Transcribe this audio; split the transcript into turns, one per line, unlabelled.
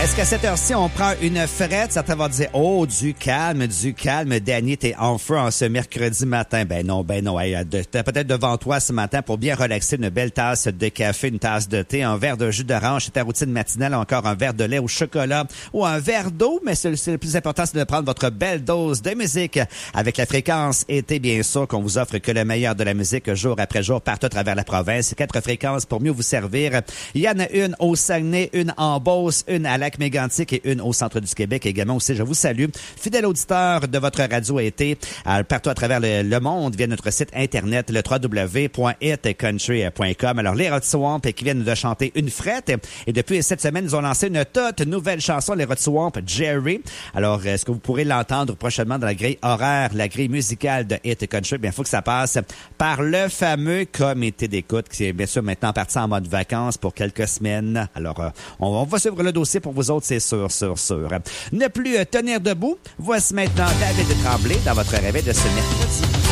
Est-ce qu'à cette heure-ci, on prend une frette? Certains vont dire, oh, du calme, Danny, t'es en feu en ce mercredi matin. Ben non. Hey, t'as peut-être devant toi ce matin pour bien relaxer une belle tasse de café, une tasse de thé, un verre de jus d'orange, c'est ta routine matinale, encore un verre de lait au chocolat ou un verre d'eau. Mais le plus important, c'est de prendre votre belle dose de musique avec la fréquence été, bien sûr, qu'on vous offre que le meilleur de la musique jour après jour partout à travers la province. 4 fréquences pour mieux vous servir. Il y en a une au Saguenay, une en Beauce, une à Lac-Mégantic et une au centre du Québec également aussi. Je vous salue. Fidèle auditeur de votre radio été partout à travers le monde via notre site internet, le www.hitcountry.com. Alors, les Rod Swamp qui viennent de chanter une frette et depuis cette semaine, ils ont lancé une toute nouvelle chanson, les Rod Swamp, Jerry. Alors, est-ce que vous pourrez l'entendre prochainement dans la grille horaire, la grille musicale de Hit Country? Bien, il faut que ça passe par le fameux comité d'écoute qui est bien sûr maintenant parti en mode vacances pour quelques semaines. Alors, on va suivre le dossier pour vous autres, c'est sûr. Ne plus tenir debout. Voici maintenant David Tremblay dans votre réveil de ce mercredi.